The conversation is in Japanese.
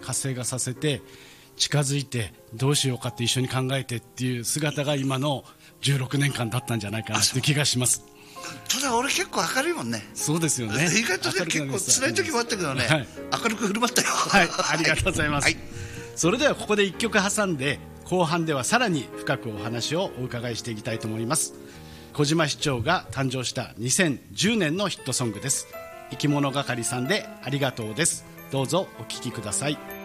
活性化させて近づいてどうしようかって一緒に考えてっていう姿が今の16年間だったんじゃないかなっていう気がします。 ただ俺結構明るいもんね。 そうですよね。 意外とね結構辛い時もあったけどね、はい、明るく振る舞ったよ。 はい、ありがとうございます、はい、それではここで1曲挟んで後半ではさらに深くお話をお伺いしていきたいと思います。小島市長が誕生した2010年のヒットソングです。生き物係さんでありがとうです。どうぞお聴きください。